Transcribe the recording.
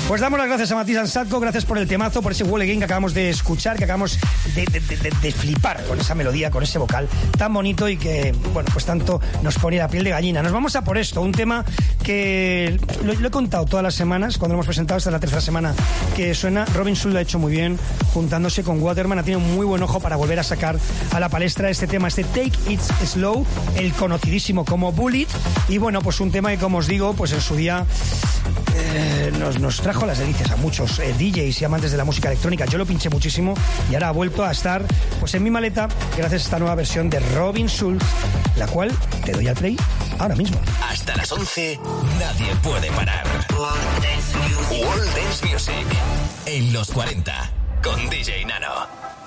Pues damos las gracias a Matías Ansatko, gracias por el temazo, por ese Wall Again que acabamos de escuchar, que acabamos de flipar con esa melodía, con ese vocal tan bonito y que, bueno, pues tanto nos ponía la piel de gallina. Nos vamos a por esto, un tema que lo he contado todas las semanas, cuando lo hemos presentado, esta es la tercera semana que suena. Robin Schulz lo ha hecho muy bien, juntándose con Waterman, ha tenido un muy buen ojo para volver a sacar a la palestra este tema, este Take It Slow, el conocidísimo como Bullet, y bueno, pues un tema que, como os digo, pues en su día nos trajo las delicias a muchos DJs y amantes de la música electrónica. Yo lo pinché muchísimo y ahora ha vuelto a estar pues en mi maleta gracias a esta nueva versión de Robin Schulz, la cual te doy al play ahora mismo. Hasta las 11 nadie puede parar. World Dance Music en los 40 con DJ Nano.